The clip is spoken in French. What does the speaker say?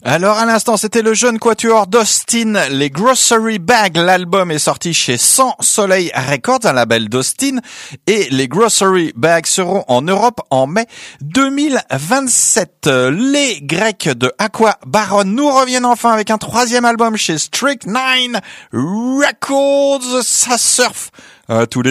Alors à l'instant, c'était le jeune quatuor d'Austin, les Grocery Bags. L'album est sorti chez Sans Soleil Records, un label d'Austin, et les Grocery Bags seront en Europe en mai 2027. Les Grecs de Aqua Baron nous reviennent enfin avec un troisième album chez Strychnine Records. Ça surfe tous les